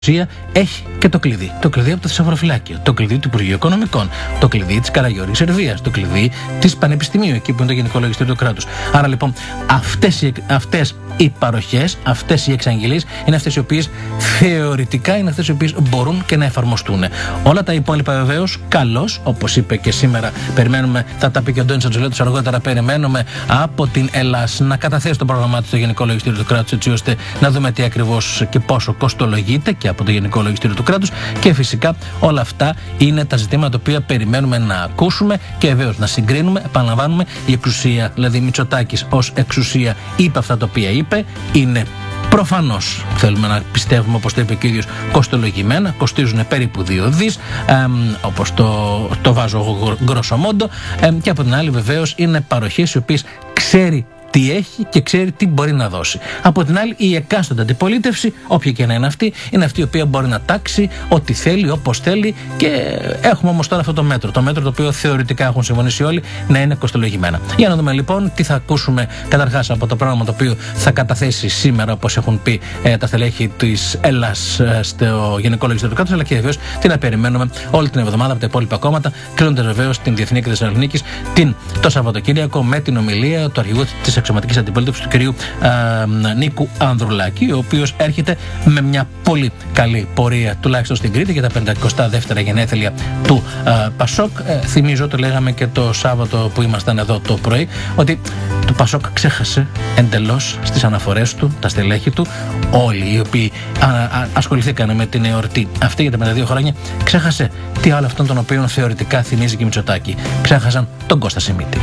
έχει και το κλειδί. Το κλειδί από το θησαυροφυλάκιο, το κλειδί του Υπουργείου Οικονομικών, το κλειδί της Καραγιορής Σερβίας, το κλειδί της Πανεπιστημίου, εκεί που είναι το Γενικό Λογιστήριο του Κράτους. Άρα λοιπόν αυτές οι παροχές, αυτές οι εξαγγελίες είναι αυτές οι οποίες θεωρητικά είναι αυτές οι οποίες μπορούν και να εφαρμοστούν. Όλα τα υπόλοιπα βεβαίως καλώς, όπως είπε και σήμερα, περιμένουμε, θα τα πει και ο Ντόνης Ατζολέτος αργότερα, περιμένουμε από την Ελλάς να καταθέσει το πρόγραμμά του στο Γενικό Λογιστήριο του Κράτους, έτσι ώστε να δούμε τι ακριβώς και πόσο κοστολογείται και από το Γενικό Λογιστήριο του Κράτους. Και φυσικά όλα αυτά είναι τα ζητήματα τα οποία περιμένουμε να ακούσουμε και βεβαίως να συγκρίνουμε. Επαναλαμβάνουμε, η εξουσία, δηλαδή Μητσοτάκης ως εξουσία, είπε αυτά τα οποία είπε, είναι προφανώς, θέλουμε να πιστεύουμε, όπως το είπε και ο ίδιος, κοστολογημένα, κοστίζουν περίπου 2 δις, όπως το βάζω εγώ γκρόσο μόντο, και από την άλλη βεβαίως είναι παροχές οι οποίες ξέρει τι έχει και ξέρει τι μπορεί να δώσει. Από την άλλη, η εκάστοτε αντιπολίτευση, όποια και να είναι αυτή, είναι αυτή η οποία μπορεί να τάξει ό,τι θέλει, όπως θέλει, και έχουμε όμως τώρα αυτό το μέτρο. Το μέτρο το οποίο θεωρητικά έχουν συμφωνήσει όλοι να είναι κοστολογημένα. Για να δούμε λοιπόν τι θα ακούσουμε καταρχάς από το πρόγραμμα το οποίο θα καταθέσει σήμερα, όπως έχουν πει τα στελέχη της Ελλάς στο Γενικό Λογιστήριο του Κράτους, αλλά και βεβαίως τι να περιμένουμε όλη την εβδομάδα από τα υπόλοιπα κόμματα, κλείνοντας βεβαίως την Διεθνή Έκθεση Θεσσαλονίκης το Σαββατοκύριακο με την ομιλία του αρχηγού της αξιωματικής αντιπολίτευσης του κυρίου Νίκου Ανδρουλάκη, ο οποίος έρχεται με μια πολύ καλή πορεία, τουλάχιστον στην Κρήτη, για τα 52η γενέθλια του Πασόκ. Θυμίζω, το λέγαμε και το Σάββατο που ήμασταν εδώ το πρωί, ότι το Πασόκ ξέχασε εντελώς στις αναφορές του, τα στελέχη του, όλοι οι οποίοι ασχοληθήκαν με την εορτή αυτή για τα 52 χρόνια, ξέχασε τι άλλο αυτόν τον οποίο θεωρητικά θυμίζει και Μητσοτάκη. Ξέχασαν τον Κώστα Σιμίτη.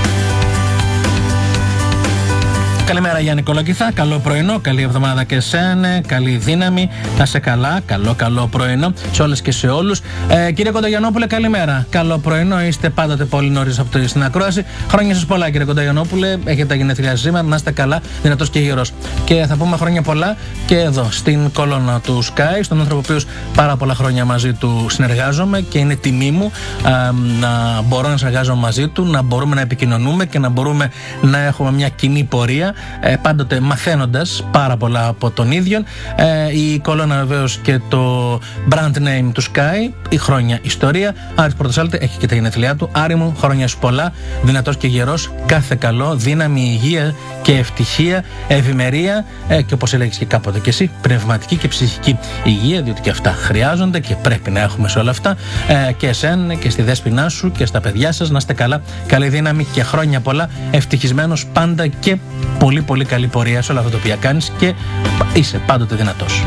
Καλημέρα Γιάννη Κολοκυθά, καλό πρωινό, καλή εβδομάδα και εσένα, καλή δύναμη, να σε καλά, καλό πρωινό σε όλες και σε όλους. Κύριε Κοντογιαννόπουλε, καλημέρα, καλό πρωινό, είστε πάντοτε πολύ νωρίς από την ακρόαση. Χρόνια σας πολλά κύριε Κοντογιαννόπουλε, έχετε τα γενέθλιά σήμερα, να είστε καλά, δυνατός και γερός. Και θα πούμε χρόνια πολλά και εδώ στην κολόνα του Sky, στον άνθρωπο ο οποίος πάρα πολλά χρόνια μαζί του συνεργάζομαι και είναι τιμή μου να μπορώ να συνεργάζομαι μαζί του, να μπορούμε να επικοινωνούμε και να μπορούμε να έχουμε μια κοινή πορεία. Πάντοτε μαθαίνοντας πάρα πολλά από τον ίδιο. Η κολόνα βεβαίως και το brand name του Sky, η χρόνια ιστορία. Άρης Πορτοσάλτε έχει και τα γενέθλιά του. Άρη μου, χρόνια σου πολλά, δυνατός και γερός, κάθε καλό, δύναμη, υγεία και ευτυχία, ευημερία και όπως έλεγες και κάποτε και εσύ, πνευματική και ψυχική υγεία, διότι και αυτά χρειάζονται και πρέπει να έχουμε σε όλα αυτά. Και εσένα και στη δέσποινά σου και στα παιδιά σας, να είστε καλά, καλή δύναμη και χρόνια πολλά, ευτυχισμένος πάντα και πολύ πολύ καλή πορεία σε όλα αυτά τα οποία κάνεις και είσαι πάντοτε δυνατός.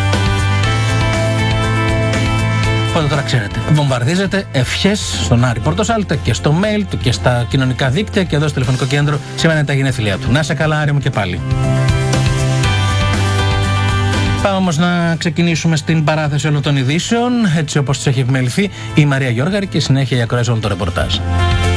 Οπότε τώρα ξέρετε, βομβαρδίζετε ευχές στον Άρη Πορτοσάλτε και στο mail του και στα κοινωνικά δίκτυα και εδώ στο τηλεφωνικό κέντρο σήμερα είναι τα γενέθλιά του. Να είσαι καλά Άρη μου και πάλι. Πάμε όμως να ξεκινήσουμε στην παράθεση όλων των ειδήσεων, έτσι όπως τους έχει επιμεληθεί η Μαρία Γιώργαρη και συνέχεια η ακρόαση όλων των ρεπορτάζ.